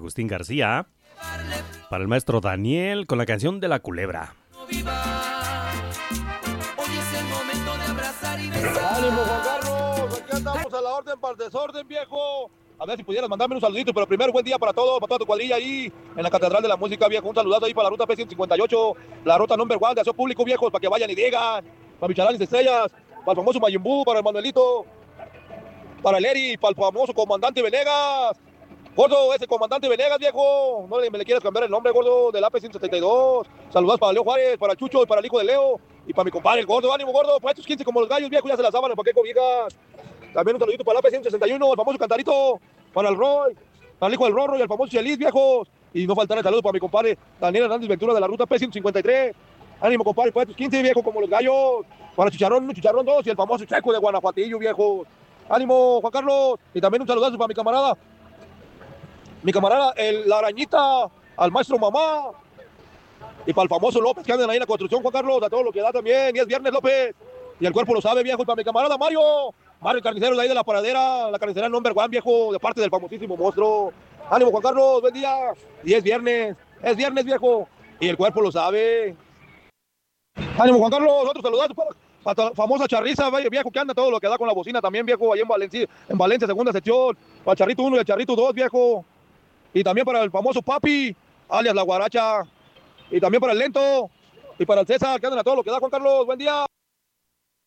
Agustín García. Para el maestro Daniel con la canción de La Culebra. ¡Ánimo, Juan Carlos! Aquí andamos a la orden para el desorden, viejo. A ver si pudieras mandarme un saludito, pero primero buen día para todos, para toda tu cuadrilla ahí en la Catedral de la Música, viejo. Un saludazo ahí para la ruta P158, la ruta number 1 de Aseo Público, viejos, para que vayan y digan. Para Michalanes Estrellas, para el famoso Mayumbú, para el Manuelito, para el Eri, para el famoso comandante Venegas. Gordo, ese comandante Venegas, viejo. No me le quieras cambiar el nombre, gordo, del AP-172. Saludos para Leo Juárez, para Chucho y para el hijo de Leo. Y para mi compadre, el gordo. Ánimo, gordo. Para estos 15 como los gallos, viejo, ya se la sábanas. ¿Para qué cobijas? También un saludito para el AP-161, el famoso Cantarito. Para el Roy, para el hijo del Rorro y el famoso Chelis, viejos. Y no faltará el saludo para mi compadre Daniel Hernández Ventura de la ruta P-153. Ánimo, compadre, para estos 15, viejo, como los gallos. Para Chicharrón 1, Chicharrón 2 y el famoso Checo de Guanajuatillo, viejos. Ánimo, Juan Carlos. Y también un saludazo para mi camarada, la arañita, al maestro Mamá, y para el famoso López que andan ahí en la construcción, Juan Carlos, a todo lo que da también, y es viernes, López, y el cuerpo lo sabe, viejo, y para mi camarada Mario el carnicero de ahí de la paradera, la carnicera number 1, viejo, de parte del famosísimo monstruo. Ánimo, Juan Carlos, buen día, y es viernes, viejo, y el cuerpo lo sabe. Ánimo, Juan Carlos, otro saludazo para la famosa Charriza, viejo, que anda todo lo que da con la bocina también, viejo, ahí en Valencia, segunda sección, para el Charrito 1 y el Charrito 2, viejo. Y también para el famoso Papi, alias La Guaracha. Y también para el Lento. Y para el César, que andan a todo lo que da, Juan Carlos. Buen día.